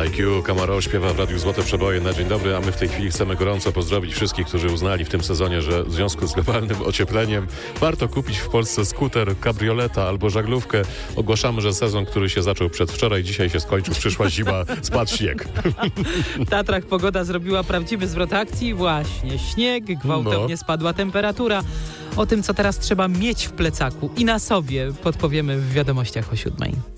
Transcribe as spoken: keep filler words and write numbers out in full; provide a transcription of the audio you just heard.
I Q, Camaro śpiewa w Radiu Złote Przeboje na dzień dobry, a my w tej chwili chcemy gorąco pozdrowić wszystkich, którzy uznali w tym sezonie, że w związku z globalnym ociepleniem warto kupić w Polsce skuter, kabrioleta albo żaglówkę. Ogłaszamy, że sezon, który się zaczął przedwczoraj, dzisiaj się skończył, przyszła zima, spadł śnieg. W Tatrach pogoda zrobiła prawdziwy zwrot akcji. Właśnie śnieg, gwałtownie No. spadła temperatura. O tym, co teraz trzeba mieć w plecaku i na sobie, podpowiemy w wiadomościach o siódmej.